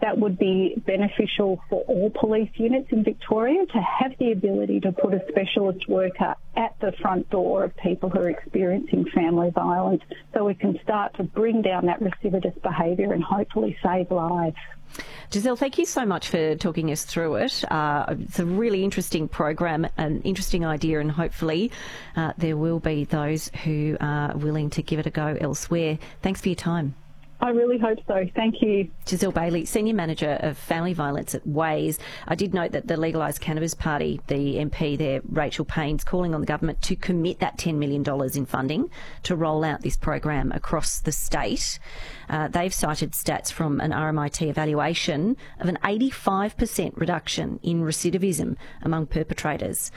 that would be beneficial for all police units in Victoria to have the ability to put a specialist worker at the front door of people who are experiencing family violence, so we can start to bring down that recidivist behaviour and hopefully save lives. Giselle, thank you so much for talking us through it. It's a really interesting program, an interesting idea, and hopefully there will be those who are willing to give it a go elsewhere. Thanks for your time. I really hope so. Thank you. Giselle Bailey, Senior Manager of Family Violence at Ways. I did note that the Legalised Cannabis Party, the MP there, Rachel Payne's calling on the government to commit that $10 million in funding to roll out this program across the state. They've cited stats from an RMIT evaluation of an 85% reduction in recidivism among perpetrators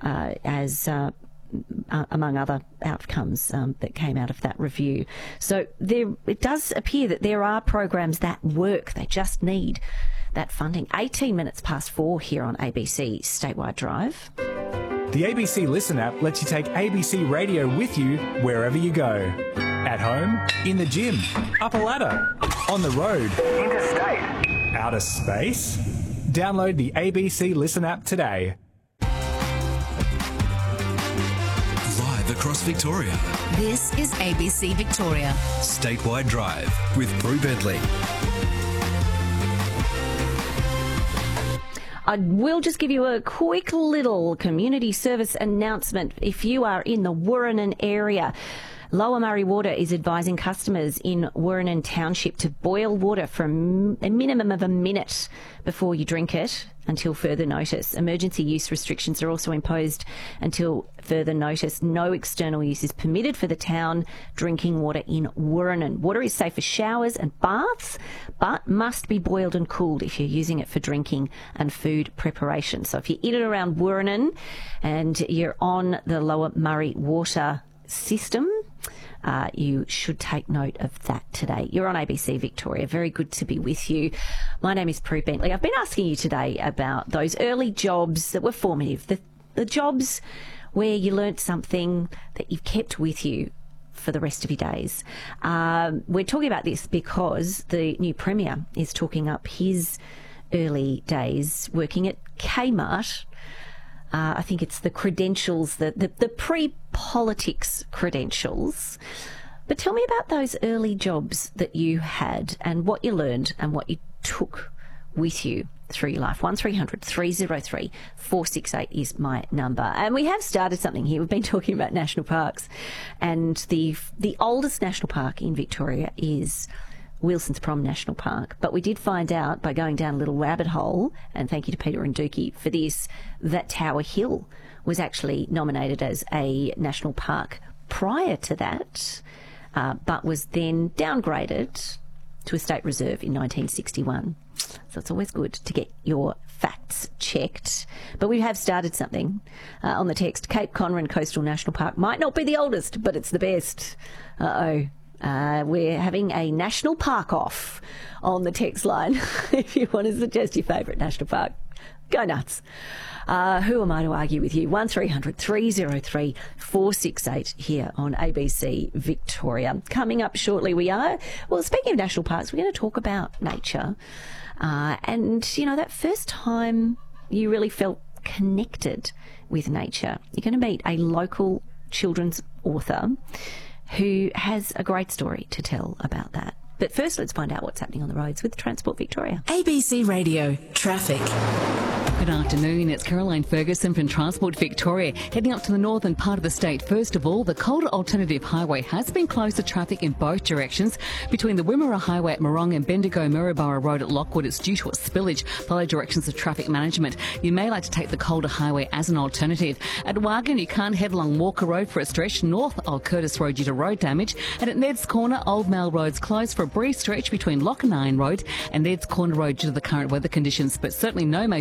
among other outcomes that came out of that review. So it does appear that there are programs that work. They just need that funding. 18 minutes past 4 here on ABC Statewide Drive. The ABC Listen app lets you take ABC Radio with you wherever you go. At home, in the gym, up a ladder, on the road, interstate, outer space. Download the ABC Listen app today. Across Victoria. This is ABC Victoria. Statewide Drive with Prue Bentley. I will just give you a quick little community service announcement. If you are in the Wurrunan area, Lower Murray Water is advising customers in Wurrunan Township to boil water for a minimum of a minute before you drink it until further notice. Emergency use restrictions are also imposed until further notice. No external use is permitted for the town drinking water in Wurrunan. Water is safe for showers and baths, but must be boiled and cooled if you're using it for drinking and food preparation. So if you're in and around Wurrunan and you're on the Lower Murray Water system, you should take note of that today. You're on ABC Victoria. Very good to be with you. My name is Prue Bentley. I've been asking you today about those early jobs that were formative, the jobs where you learnt something that you've kept with you for the rest of your days. We're talking about this because the new Premier is talking up his early days working at Kmart. I think it's the credentials, the pre-politics credentials. But tell me about those early jobs that you had and what you learned and what you took with you through your life. 1300 303 468 is my number. And we have started something here. We've been talking about national parks. And the oldest national park in Victoria is Wilson's Prom National Park. But we did find out by going down a little rabbit hole, and thank you to Peter and Dookie for this, that Tower Hill was actually nominated as a national park prior to that, but was then downgraded to a state reserve in 1961. So it's always good to get your facts checked. But we have started something on the text. Cape Conran Coastal National Park might not be the oldest, but it's the best. We're having a national park off on the text line. If you want to suggest your favourite national park, go nuts. Who am I to argue with you? 1300 303 468 here on ABC Victoria. Coming up shortly speaking of national parks, we're going to talk about nature. And, you know, that first time you really felt connected with nature. You're going to meet a local children's author who has a great story to tell about that. But first, let's find out what's happening on the roads with Transport Victoria. ABC Radio Traffic. Good afternoon, it's Caroline Ferguson from Transport Victoria. Heading up to the northern part of the state, first of all, the Calder Alternative Highway has been closed to traffic in both directions. Between the Wimmera Highway at Morong and Bendigo-Maryborough Road at Lockwood, it's due to a spillage. Follow directions of traffic management. You may like to take the Calder Highway as an alternative. At Wagga, you can't head along Walker Road for a stretch north of Curtis Road due to road damage. And at Ned's Corner, Old Male Road's closed for a brief stretch between Lock and Iron Road and Ned's Corner Road due to the current weather conditions, but certainly no major delays on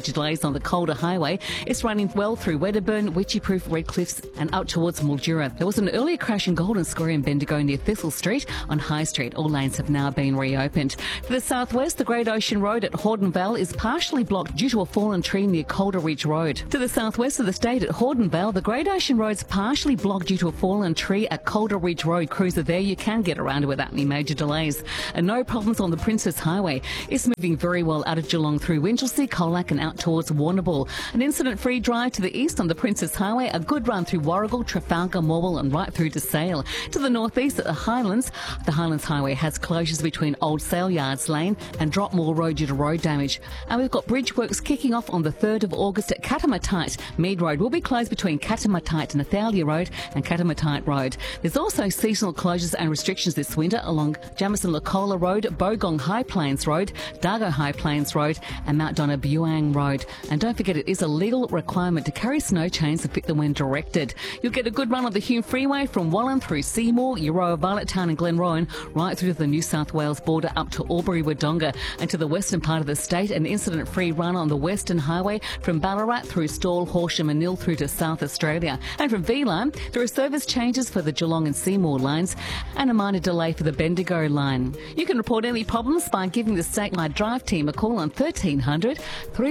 on the Calder Highway. It's running well through Wedderburn, Witchyproof, Redcliffs and out towards Mildura. There was an earlier crash in Golden Square in Bendigo near Thistle Street on High Street. All lanes have now been reopened. To the southwest, the Great Ocean Road at Hortonvale is partially blocked due to a fallen tree near Calder Ridge Road. To the southwest of the state at Hortonvale, the Great Ocean Road's partially blocked due to a fallen tree at Calder Ridge Road. Cruiser there, you can get around it without any major delays. And no problems on the Princess Highway. It's moving very well out of Geelong through Winchelsea, Colac and out towards Warrnambool. An incident-free drive to the east on the Princess Highway, a good run through Warragul, Trafalgar, Morwell and right through to Sale. To the northeast at the Highlands Highway has closures between Old Sale Yards Lane and Dropmore Road due to road damage. And we've got bridge works kicking off on the 3rd of August at Katamatite. Mead Road will be closed between Katamatite and Athalia Road and Katamatite Road. There's also seasonal closures and restrictions this winter along Jamison-Lacola Road, Bogong High Plains Road, Dargo High Plains Road and Mount Donna Buang Road. And don't forget, it is a legal requirement to carry snow chains and fit them when directed. You'll get a good run on the Hume Freeway from Wallan through Seymour, Euroa, Violettown and Glenrowan, right through to the New South Wales border up to Albury-Wodonga and to the western part of the state. An incident-free run on the Western Highway from Ballarat through Stawell, Horsham and Nil through to South Australia. And from V-Line, there are service changes for the Geelong and Seymour lines and a minor delay for the Bendigo line. You can report any problems by giving the Statewide Drive team a call on 1300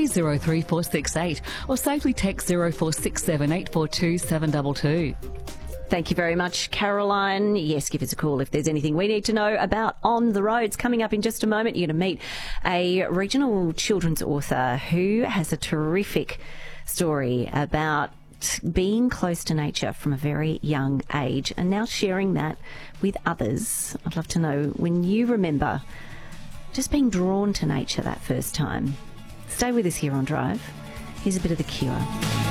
303 468 or safely text 0467 842 722. Thank you very much, Caroline. Yes, give us a call if there's anything we need to know about on the roads. Coming up in just a moment, you're going to meet a regional children's author who has a terrific story about being close to nature from a very young age and now sharing that with others. I'd love to know when you remember just being drawn to nature that first time. Stay with us here on Drive. Here's a bit of The Cure.